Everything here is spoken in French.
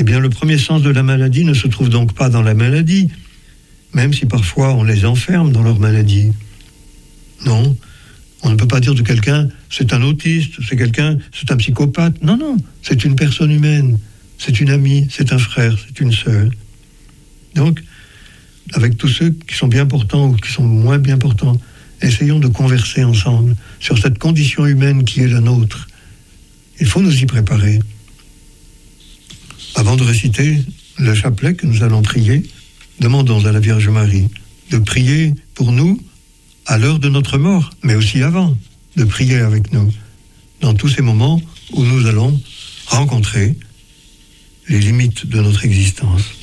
Eh bien, le premier sens de la maladie ne se trouve donc pas dans la maladie, même si parfois on les enferme dans leur maladie. Non, on ne peut pas dire de quelqu'un, c'est un autiste, c'est un psychopathe. Non, non, c'est une personne humaine, c'est une amie, c'est un frère, c'est une sœur. Donc, avec tous ceux qui sont bien portants ou qui sont moins bien portants, essayons de converser ensemble sur cette condition humaine qui est la nôtre. Il faut nous y préparer. Avant de réciter le chapelet que nous allons prier, demandons à la Vierge Marie de prier pour nous à l'heure de notre mort, mais aussi avant, de prier avec nous dans tous ces moments où nous allons rencontrer les limites de notre existence.